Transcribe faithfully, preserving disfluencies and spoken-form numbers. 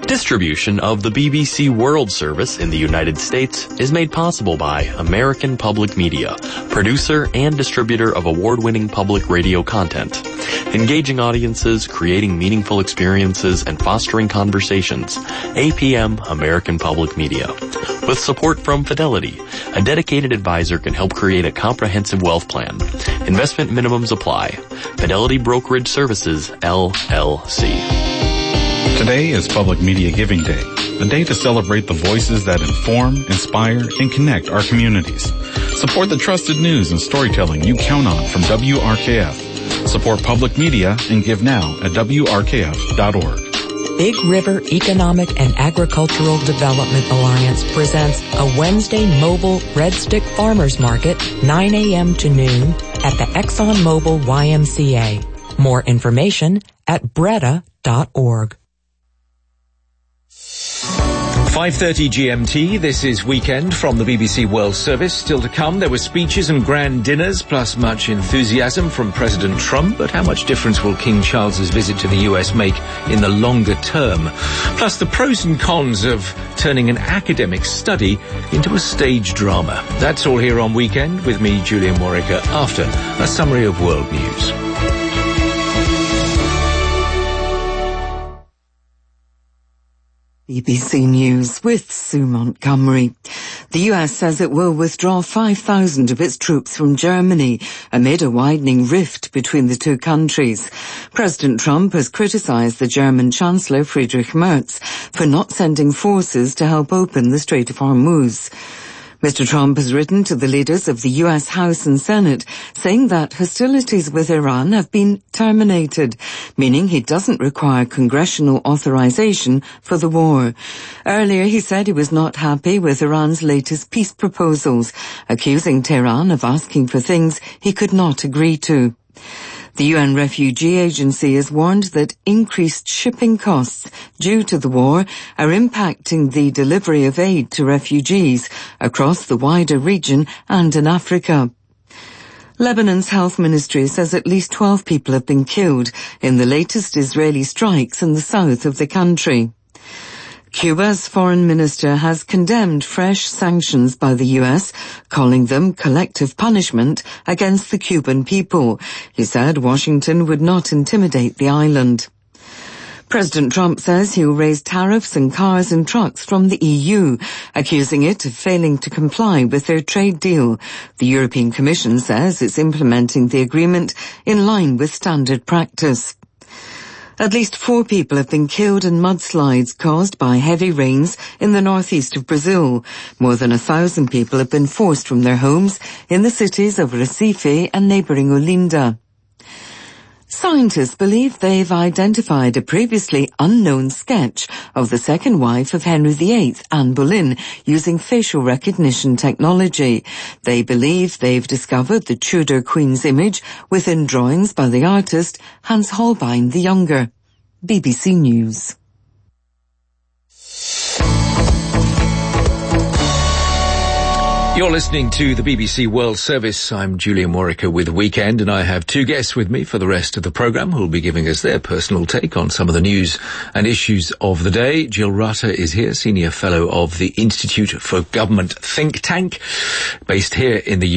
Distribution of the B B C World Service in the United States is made possible by American Public Media, producer and distributor of award-winning public radio content. Engaging audiences, creating meaningful experiences, and fostering conversations. A P M American Public Media. With support from Fidelity, a dedicated advisor can help create a comprehensive wealth plan. Investment minimums apply. Fidelity Brokerage Services, L L C. Today is Public Media Giving Day, a day to celebrate the voices that inform, inspire, and connect our communities. Support the trusted news and storytelling you count on from W R K F. Support public media and give now at W R K F dot org. Big River Economic and Agricultural Development Alliance presents a Wednesday mobile Red Stick Farmers Market, nine a.m. to noon, at the ExxonMobil Y M C A. More information at breda dot org. five thirty G M T, this is Weekend from the B B C World Service. Still to come, there were speeches and grand dinners, plus much enthusiasm from President Trump. But how much difference will King Charles's visit to the U S make in the longer term? Plus the pros and cons of turning an academic study into a stage drama. That's all here on Weekend with me, Julian Warwicker, after a summary of world news. B B C News with Sue Montgomery. The U S says it will withdraw five thousand of its troops from Germany amid a widening rift between the two countries. President Trump has criticized the German Chancellor Friedrich Merz for not sending forces to help open the Strait of Hormuz. Mister Trump has written to the leaders of the U S House and Senate saying that hostilities with Iran have been terminated, meaning he doesn't require congressional authorization for the war. Earlier he said he was not happy with Iran's latest peace proposals, accusing Tehran of asking for things he could not agree to. The U N Refugee Agency has warned that increased shipping costs due to the war are impacting the delivery of aid to refugees across the wider region and in Africa. Lebanon's health ministry says at least twelve people have been killed in the latest Israeli strikes in the south of the country. Cuba's foreign minister has condemned fresh sanctions by the U S, calling them collective punishment against the Cuban people. He said Washington would not intimidate the island. President Trump says he'll raise tariffs on cars and trucks from the E U, accusing it of failing to comply with their trade deal. The European Commission says it's implementing the agreement in line with standard practice. At least four people have been killed in mudslides caused by heavy rains in the northeast of Brazil. More than a thousand people have been forced from their homes in the cities of Recife and neighbouring Olinda. Scientists believe they've identified a previously unknown sketch of the second wife of Henry the Eighth, Anne Boleyn, using facial recognition technology. They believe they've discovered the Tudor Queen's image within drawings by the artist Hans Holbein the Younger. B B C News. You're listening to the B B C World Service. I'm Julian Warwicker with Weekend, and I have two guests with me for the rest of the programme who will be giving us their personal take on some of the news and issues of the day. Jill Rutter is here, Senior Fellow of the Institute for Government Think Tank, based here in the